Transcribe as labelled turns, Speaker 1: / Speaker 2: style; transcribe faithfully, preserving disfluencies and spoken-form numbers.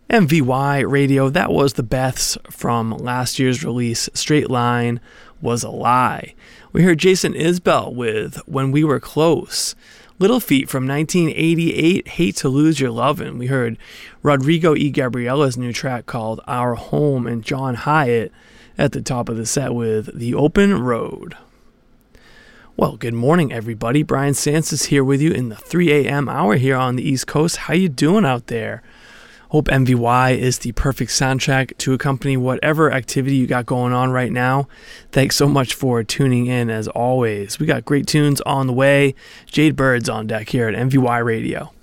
Speaker 1: M V Y Radio, that was the Beths from last year's release, Straight Line Was a Lie. We heard Jason Isbell with When We Were Close. Little Feat from nineteen eighty-eight, Hate to Lose Your Lovin'. We heard Rodrigo E. Gabriella's new track called Our Home, and John Hyatt at the top of the set with The Open Road. Well, good morning, everybody. Brian Sands here with you in the three a.m. hour here on the East Coast. How you doing out there? Hope M V Y is the perfect soundtrack to accompany whatever activity you got going on right now. Thanks so much for tuning in as always. We got great tunes on the way. Jade Bird's on deck here at M V Y Radio.